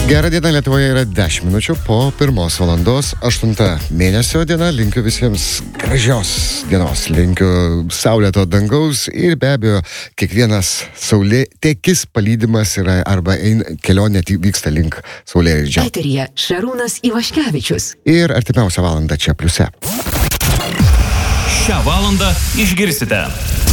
Gerą dieną, Lietuvoje yra 10 minučių po 1 valandos, 8 mėnesio diena. Linkiu visiems gražios dienos, linkiu saulėto dangaus ir be abejo, kiekvienas saulėtekis palydimas yra arba kelionė vyksta link saulėlydžio. Eteryje Šarūnas Ivaškevičius. Ir artimiausią valandą čia Pliuse. Šią valandą išgirsite.